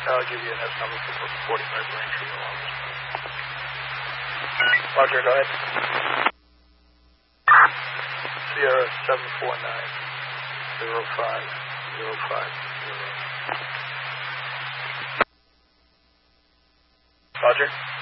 I'll give you that number for 45 Braintree Alarms. Roger, go ahead. Sierra 749-0505. Roger.